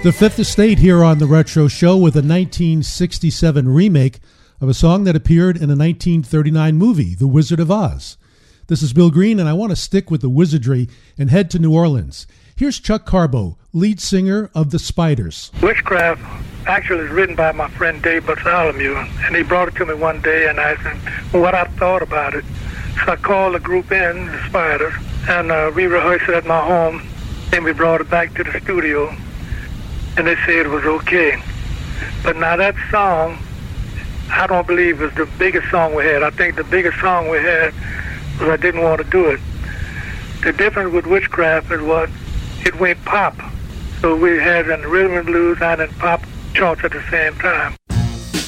The Fifth Estate here on the Retro Show with a 1967 remake of a song that appeared in a 1939 movie, The Wizard of Oz. This is Bill Green, and I want to stick with the wizardry and head to New Orleans. Here's Chuck Carbo, lead singer of The Spiders. Witchcraft actually is written by my friend Dave Bartholomew, and he brought it to me one day, and I said what I thought about it. So I called the group in, The Spiders, and we rehearsed it at my home. Then we brought it back to the studio, and they said it was okay. But now that song, I don't believe is the biggest song we had. I think the biggest song we had was I Didn't Want to Do It. The difference with Witchcraft is what it went pop. So we had in rhythm and blues and in pop charts at the same time.